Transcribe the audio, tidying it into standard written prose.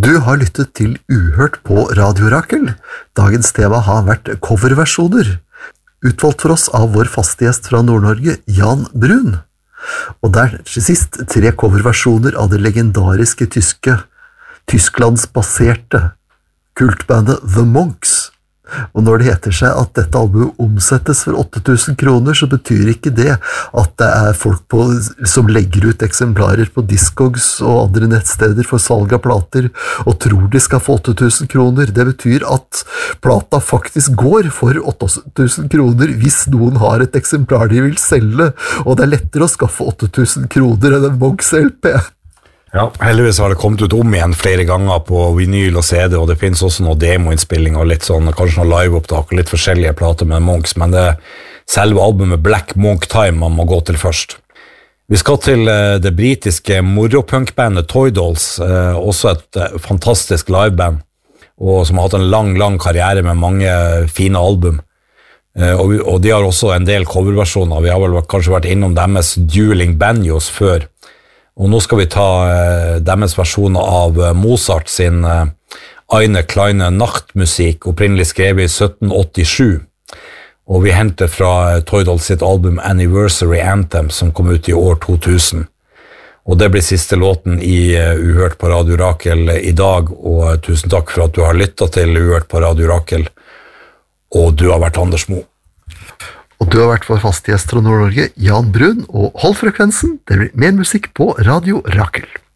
Du har lyttet til Uhørt på Radio Rakel. Dagens tema har vært coverversjoner, utvalgt for oss av vår faste gjest fra Nord-Norge, Jan Brun. Og der til sist 3 coverversjoner av det legendariske Tysklandsbaserte kultbandet The Monks. Og når det heter seg at dette albumet omsettes for 8.000 kroner, så betyr ikke det at det er folk som legger ut eksemplarer på Discogs og andre nettsteder for salg av plater og tror de skal få 8.000 kroner. Det betyr at plata faktisk går for 8.000 kroner hvis noen har et eksemplar de vil selge, og det er lettere å skaffe 8.000 kroner enn en Monks LP. Ja, heldigvis har det kommet ut om igjen flere ganger på vinyl og CD, og det finnes også noen demoinnspilling og litt sånn, kanskje noen liveopptak og litt forskjellige plater med Monks, men det er selve albumet Black Monk Time man må gå til først. Vi skal til det britiske moropunkbandet Toy Dolls, også et fantastisk liveband, og som har hatt en lang karriere med mange fine album. Og de har også en del coverversjoner, vi har vel kanskje vært innom deres Dueling Banjos før. Og nå skal vi ta deres versjoner av Mozart sin Eine kleine Nachtmusik, opprinnelig skrevet i 1787. Og vi henter fra Toy Dolls sitt album Anniversary Anthem, som kom ut i år 2000. Og det blir siste låten i Uhørt på Radio Rakel i dag, og tusen takk for at du har lyttet til Uhørt på Radio Rakel, og du har vært Anders Mo. Og du har vært vår faste gjest fra Nord-Norge, Jan Brun, og hold frekvensen, det blir mer musikk på Radio Rakel.